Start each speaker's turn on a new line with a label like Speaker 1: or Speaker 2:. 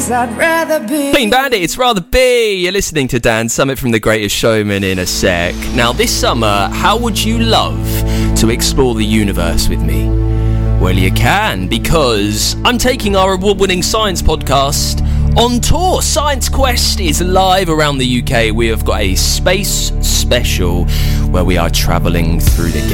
Speaker 1: place I'd rather be.
Speaker 2: Clean Bandit, it's rather be. You're listening to Dan Summit from The Greatest Showman in a sec. Now, this summer, how would you love to explore the universe with me? Well, you can, because I'm taking our award-winning science podcast on tour. Science Quest is live around the UK. We have got a space special where we are travelling through the